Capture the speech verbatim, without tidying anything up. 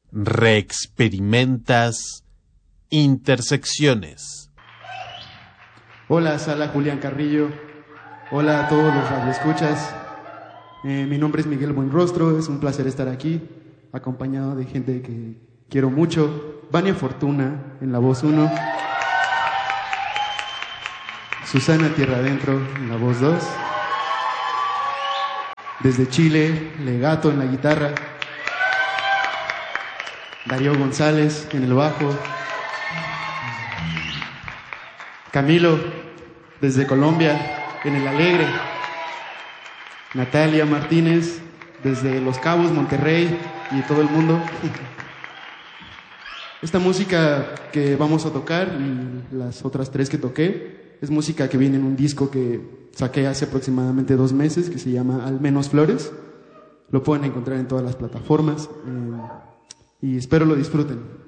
Reexperimentas intersecciones. Hola, Sala Julián Carrillo. Hola a todos los radioescuchas. Eh, mi nombre es Miguel Buenrostro. Es un placer estar aquí, acompañado de gente que quiero mucho. Vania Fortuna en la voz uno. Susana Tierra Adentro en la voz dos. Desde Chile, Legato en la guitarra. Darío González en el bajo. Camilo desde Colombia en el alegre. Natalia Martínez desde Los Cabos, Monterrey y todo el mundo. Esta música que vamos a tocar y las otras tres que toqué es música que viene en un disco que saqué hace aproximadamente dos meses que se llama Al menos Flores. Lo pueden encontrar en todas las plataformas eh, y espero lo disfruten.